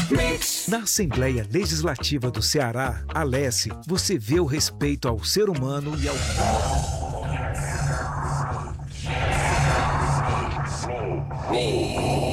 Na Assembleia Legislativa do Ceará, Alesse, você vê o respeito ao ser humano e ao